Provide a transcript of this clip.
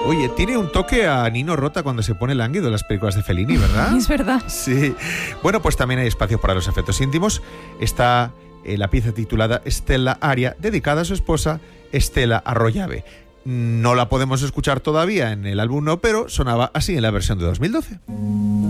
Oye, tiene un toque a Nino Rota cuando se pone lánguido en las películas de Fellini, ¿verdad? Es verdad. Sí. Bueno, pues también hay espacio para los efectos íntimos. Está la pieza titulada Stella Aria, dedicada a su esposa Stella Arroyave. No la podemos escuchar todavía en el álbum, no, pero sonaba así en la versión de 2012.